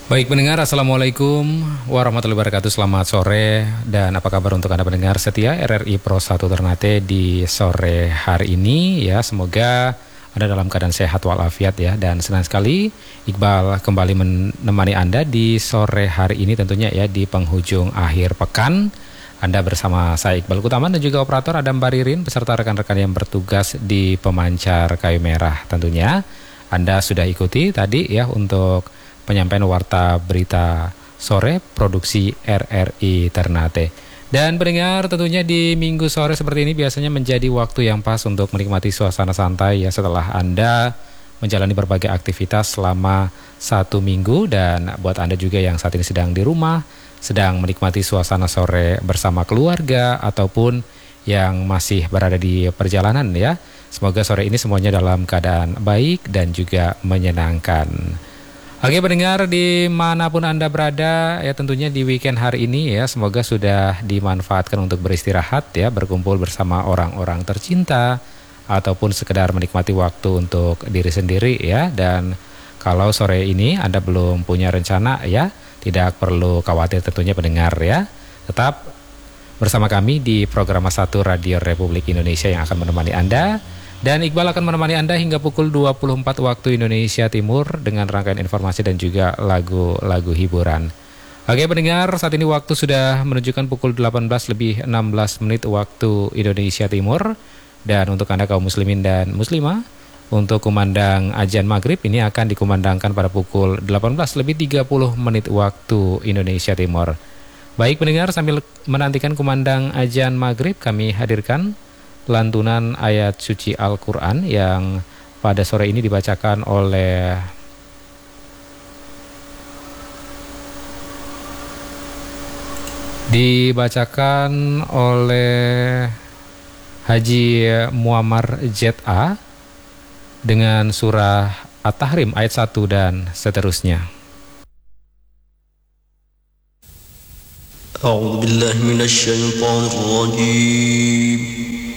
Baik pendengar, Assalamualaikum warahmatullahi wabarakatuh. Selamat sore dan apa kabar untuk Anda pendengar setia RRI Pro 1 Ternate di sore hari ini ya. Semoga Anda dalam keadaan sehat walafiat ya. Dan senang sekali Iqbal kembali menemani Anda di sore hari ini tentunya ya, di penghujung akhir pekan. Anda bersama saya Iqbal Kutaman dan juga operator Adam Baririn beserta rekan-rekan yang bertugas di pemancar kayu merah tentunya. Anda sudah ikuti tadi ya untuk penyampaian warta berita sore produksi RRI Ternate. Dan pendengar, tentunya di minggu sore seperti ini biasanya menjadi waktu yang pas untuk menikmati suasana santai ya, setelah Anda menjalani berbagai aktivitas selama satu minggu. Dan buat Anda juga yang saat ini sedang di rumah, sedang menikmati suasana sore bersama keluarga ataupun yang masih berada di perjalanan ya, semoga sore ini semuanya dalam keadaan baik dan juga menyenangkan. Oke pendengar, dimanapun Anda berada ya, tentunya di weekend hari ini ya, semoga sudah dimanfaatkan untuk beristirahat ya, berkumpul bersama orang-orang tercinta ataupun sekedar menikmati waktu untuk diri sendiri ya. Dan kalau sore ini Anda belum punya rencana ya, tidak perlu khawatir tentunya pendengar ya, tetap bersama kami di program 1 Radio Republik Indonesia yang akan menemani Anda. Dan Iqbal akan menemani Anda hingga pukul 24 waktu Indonesia Timur dengan rangkaian informasi dan juga lagu-lagu hiburan. Oke pendengar, saat ini waktu sudah menunjukkan pukul 18 lebih 16 menit waktu Indonesia Timur. Dan untuk Anda kaum muslimin dan muslimah, untuk kumandang azan maghrib ini akan dikumandangkan pada pukul 18 lebih 30 menit waktu Indonesia Timur. Baik pendengar, sambil menantikan kumandang azan maghrib, kami hadirkan lantunan ayat suci Al-Quran yang pada sore ini dibacakan oleh Haji Muammar ZA dengan surah At-Tahrim ayat 1 dan seterusnya. A'udzu billahi minasy syaithanir rajim.